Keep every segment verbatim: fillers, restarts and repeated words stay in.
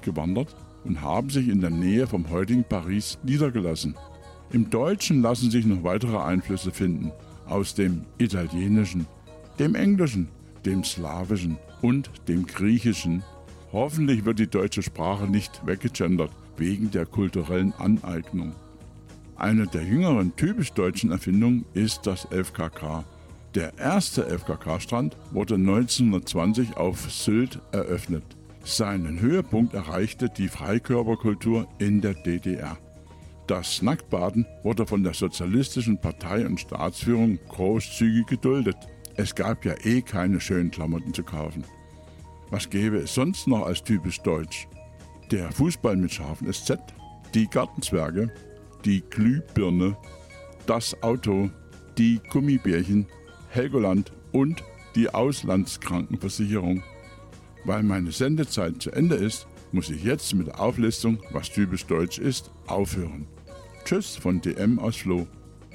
ausgewandert und haben sich in der Nähe vom heutigen Paris niedergelassen. Im Deutschen lassen sich noch weitere Einflüsse finden, aus dem Italienischen, dem Englischen, dem Slawischen und dem Griechischen. Hoffentlich wird die deutsche Sprache nicht weggegendert wegen der kulturellen Aneignung. Eine der jüngeren typisch deutschen Erfindungen ist das F K K. Der erste F K K-Strand wurde neunzehnhundertzwanzig auf Sylt eröffnet. Seinen Höhepunkt erreichte die Freikörperkultur in der D D R. Das Nacktbaden wurde von der Sozialistischen Partei und Staatsführung großzügig geduldet. Es gab ja eh keine schönen Klamotten zu kaufen. Was gäbe es sonst noch als typisch deutsch? Der Fußball mit scharfem S Z, die Gartenzwerge, die Glühbirne, das Auto, die Gummibärchen, Helgoland und die Auslandskrankenversicherung. Weil meine Sendezeit zu Ende ist, muss ich jetzt mit der Auflistung, was typisch deutsch ist, aufhören. Tschüss von D M aus Floh.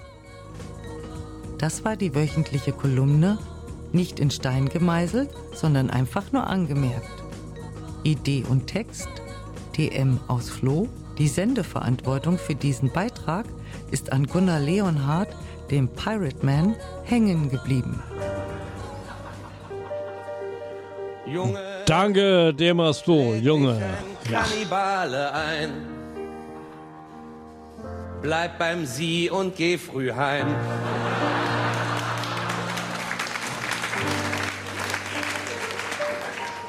Das war die wöchentliche Kolumne, nicht in Stein gemeißelt, sondern einfach nur angemerkt. Idee und Text, D M aus Floh. Die Sendeverantwortung für diesen Beitrag ist an Gunnar Leonhardt, dem Pirate Man, hängen geblieben. Junge, Danke, D M aus Floh, Junge. Kannibale ein. Bleib beim Sie und geh früh heim.